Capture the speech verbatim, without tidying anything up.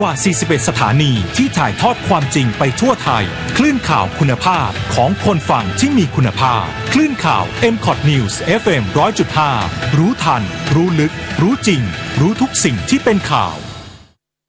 กว่า สี่สิบเอ็ด สถานีที่ถ่ายทอดความจริงไปทั่วไทยคลื่นข่าวคุณภาพของคนฟังที่มีคุณภาพคลื่นข่าว เอ็ม คอท News เอฟ เอ็ม หนึ่งร้อยจุดห้า รู้ทันรู้ลึกรู้จริงรู้ทุกสิ่งที่เป็นข่าว